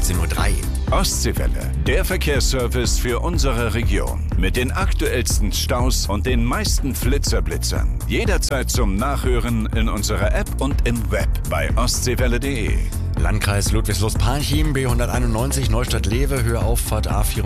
17:03 Uhr. Ostseewelle, der Verkehrsservice für unsere Region. Mit den aktuellsten Staus und den meisten Blitzern. Jederzeit zum Nachhören in unserer App und im Web bei ostseewelle.de. Landkreis Ludwigslust-Parchim, B191 Neustadt-Lewe, Höhe Auffahrt A4